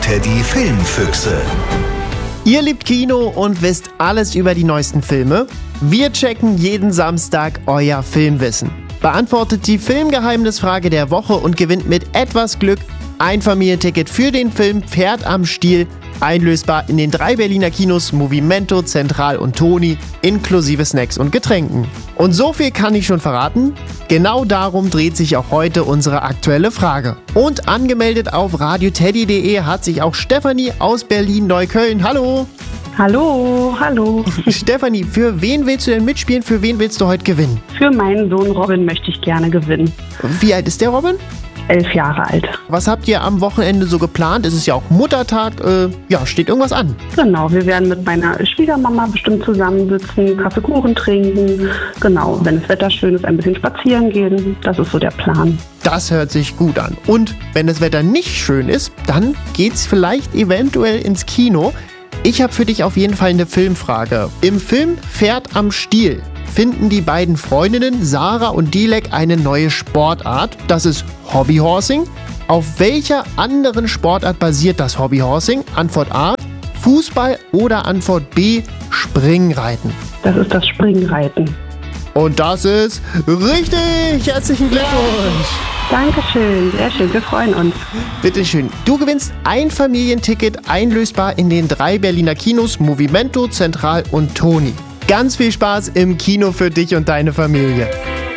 Teddy Filmfüchse. Ihr liebt Kino und wisst alles über die neuesten Filme? Wir checken jeden Samstag euer Filmwissen. Beantwortet die Filmgeheimnisfrage der Woche und gewinnt mit etwas Glück ein Familienticket für den Film Pferd am Stiel, einlösbar in den 3 Berliner Kinos Movimento, Central und Toni, inklusive Snacks und Getränken. Und so viel kann ich schon verraten, genau darum dreht sich auch heute unsere aktuelle Frage. Und angemeldet auf radioteddy.de hat sich auch Stefanie aus Berlin-Neukölln. Hallo! Hallo. Stefanie, für wen willst du denn mitspielen? Für wen willst du heute gewinnen? Für meinen Sohn Robin möchte ich gerne gewinnen. Wie alt ist der Robin? 11 Jahre alt. Was habt ihr am Wochenende so geplant? Es ist ja auch Muttertag. Steht irgendwas an? Genau, wir werden mit meiner Schwiegermama bestimmt zusammensitzen, Kaffee, Kuchen trinken. Genau, wenn das Wetter schön ist, ein bisschen spazieren gehen. Das ist so der Plan. Das hört sich gut an. Und wenn das Wetter nicht schön ist, dann geht's vielleicht eventuell ins Kino. Ich habe für dich auf jeden Fall eine Filmfrage. Im Film Pferd am Stiel finden die beiden Freundinnen Sarah und Dilek eine neue Sportart. Das ist Hobbyhorsing. Auf welcher anderen Sportart basiert das Hobbyhorsing? Antwort A, Fußball oder Antwort B, Springreiten? Das ist das Springreiten. Und das ist richtig! Herzlichen Glückwunsch! Dankeschön, sehr schön, wir freuen uns. Bitteschön. Du gewinnst ein Familienticket, einlösbar in den 3 Berliner Kinos Movimento, Central und Toni. Ganz viel Spaß im Kino für dich und deine Familie.